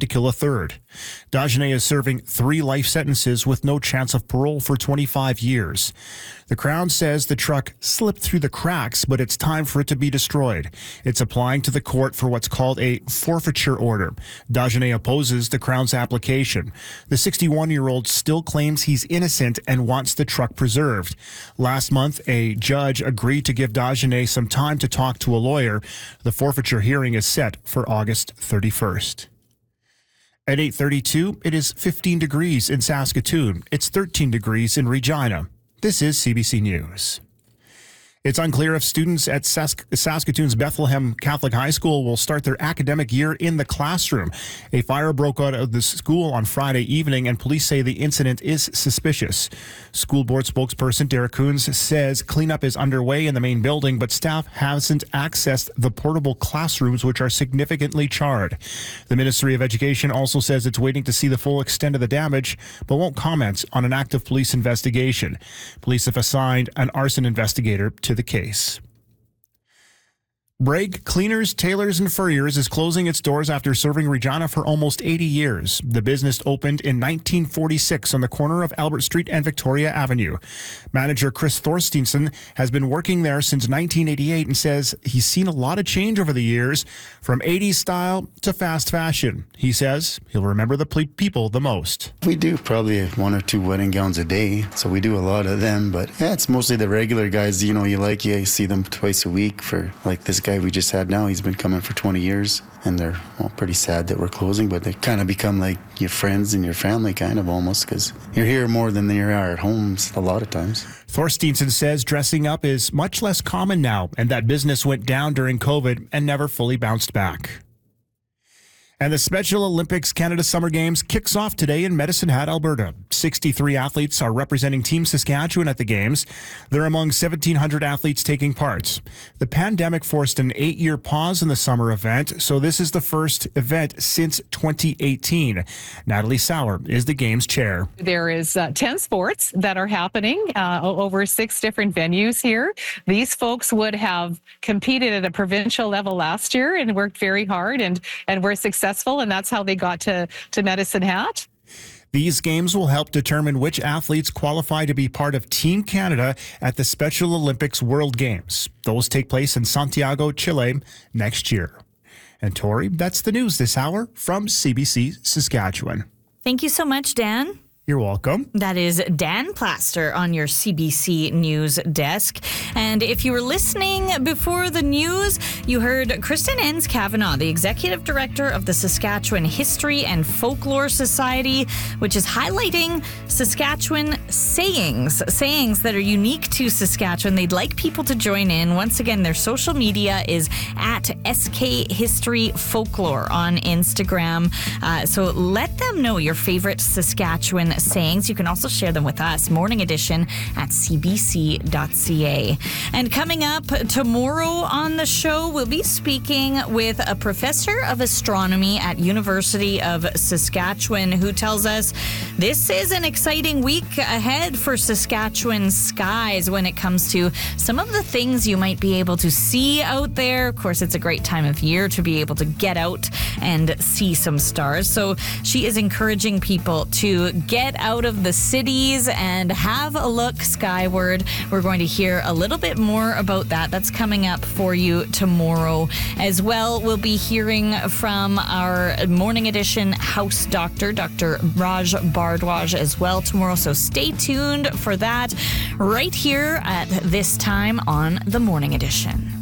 kill a third. Dagenet is serving 3 life sentences with no chance of parole for 25 years. The Crown says the truck slipped through the cracks, but it's time for it to be destroyed. It's applying to the court for what's called a forfeiture order. Dagenet opposes the Crown's application. The 61-year-old still claims he's innocent and wants the truck preserved. Last month, a judge agreed to give Dagenet some time to talk to a lawyer. The forfeiture hearing is set for August 31st. At 8:32, it is 15 degrees in Saskatoon. It's 13 degrees in Regina. This is CBC News. It's unclear if students at Saskatoon's Bethlehem Catholic High School will start their academic year in the classroom. A fire broke out of the school on Friday evening, and police say the incident is suspicious. School board spokesperson Derek Coons says cleanup is underway in the main building, but staff hasn't accessed the portable classrooms, which are significantly charred. The Ministry of Education also says it's waiting to see the full extent of the damage, but won't comment on an active police investigation. Police have assigned an arson investigator to the case. Bragg Cleaners, Tailors and Furriers is closing its doors after serving Regina for almost 80 years. The business opened in 1946 on the corner of Albert Street and Victoria Avenue. Manager Chris Thorsteinson has been working there since 1988 and says he's seen a lot of change over the years, from 80s style to fast fashion. He says he'll remember the people the most. We do probably 1 or 2 wedding gowns a day, so we do a lot of them, but yeah, it's mostly the regular guys, you see them twice a week. For like this guy we just had now, he's been coming for 20 years, and they're pretty sad that we're closing, but they kind of become like your friends and your family, kind of almost, because you're here more than you are at home a lot of times. Thorsteinson says dressing up is much less common now, and that business went down during COVID and never fully bounced back. And the Special Olympics Canada Summer Games kicks off today in Medicine Hat, Alberta. 63 athletes are representing Team Saskatchewan at the Games. They're among 1,700 athletes taking part. The pandemic forced an 8-year pause in the summer event, so this is the first event since 2018. Natalie Sauer is the Games chair. There is 10 sports that are happening over 6 different venues here. These folks would have competed at a provincial level last year and worked very hard and were successful. And that's how they got to Medicine Hat. These games will help determine which athletes qualify to be part of Team Canada at the Special Olympics World Games. Those take place in Santiago, Chile next year. And Tori, that's the news this hour from CBC Saskatchewan. Thank you so much, Dan. You're welcome. That is Dan Plaster on your CBC News desk. And if you were listening before the news, you heard Kristen Enns Kavanagh, the Executive Director of the Saskatchewan History and Folklore Society, which is highlighting Saskatchewan sayings that are unique to Saskatchewan. They'd like people to join in. Once again, their social media is at SK History Folklore on Instagram. So let them know your favorite Saskatchewan sayings. You can also share them with us. Morning Edition at cbc.ca. And coming up tomorrow on the show, we'll be speaking with a professor of astronomy at University of Saskatchewan who tells us this is an exciting week ahead for Saskatchewan skies when it comes to some of the things you might be able to see out there. Of course, it's a great time of year to be able to get out and see some stars. So she is encouraging people to get out of the cities and have a look skyward. We're going to hear a little bit more about that. That's coming up for you tomorrow as well. We'll be hearing from our Morning Edition house doctor, Dr. Raj Bardwaj, as well tomorrow. So stay tuned for that right here at this time on the Morning Edition.